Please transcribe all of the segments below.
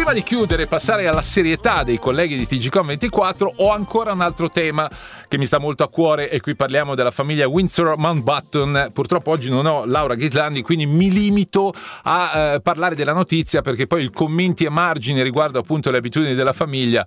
Prima di chiudere e passare alla serietà dei colleghi di TGcom24, ho ancora un altro tema che mi sta molto a cuore, e qui parliamo della famiglia Windsor Mountbatten. Purtroppo oggi non ho Laura Ghislandi, quindi mi limito a parlare della notizia, perché poi i commenti a margine riguardo appunto le abitudini della famiglia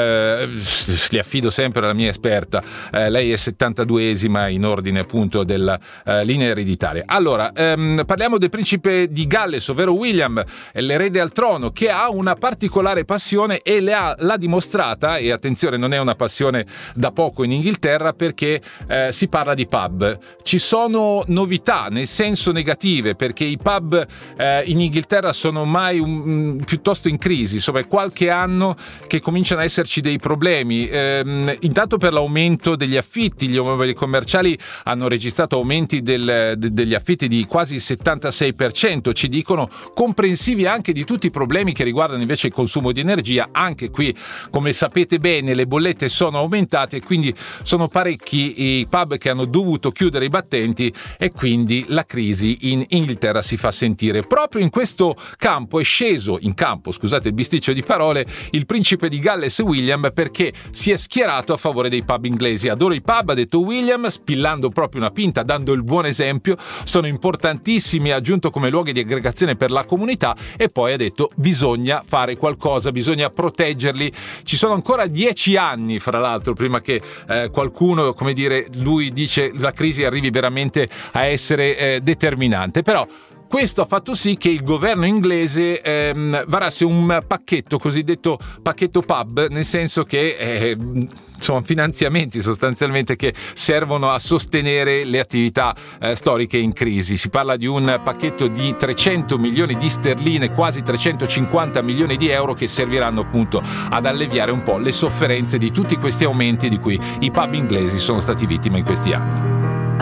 li affido sempre alla mia esperta. Lei è 72esima in ordine appunto della linea ereditaria. Allora, parliamo del principe di Galles, ovvero William, l'erede al trono, che ha una particolare passione e l'ha dimostrata, e attenzione, non è una passione da poco in Inghilterra, perché si parla di pub. Ci sono novità, nel senso negative, perché i pub in Inghilterra sono ormai piuttosto in crisi, insomma è qualche anno che cominciano a esserci dei problemi, intanto per l'aumento degli affitti. Gli immobili commerciali hanno registrato aumenti degli affitti di quasi il 76%, ci dicono, comprensivi anche di tutti i problemi che riguardano invece il consumo di energia. Anche qui, come sapete bene, le bollette sono aumentate e quindi sono parecchi i pub che hanno dovuto chiudere i battenti, e quindi la crisi in Inghilterra si fa sentire. Proprio in questo campo è sceso in campo, scusate il bisticcio di parole, il principe di Galles William, perché si è schierato a favore dei pub inglesi. Adoro i pub, ha detto William, spillando proprio una pinta, dando il buon esempio. Sono importantissimi, ha aggiunto, come luoghi di aggregazione per la comunità, e poi ha detto bisogna fare qualcosa, bisogna proteggerli. Ci sono ancora 10 anni, fra l'altro, prima che qualcuno, come dire, lui dice, la crisi arrivi veramente a essere determinante. Però questo ha fatto sì che il governo inglese varasse un pacchetto, cosiddetto pacchetto pub, nel senso che sono finanziamenti sostanzialmente che servono a sostenere le attività storiche in crisi. Si parla di un pacchetto di 300 milioni di sterline, quasi 350 milioni di euro, che serviranno appunto ad alleviare un po' le sofferenze di tutti questi aumenti di cui i pub inglesi sono stati vittime in questi anni.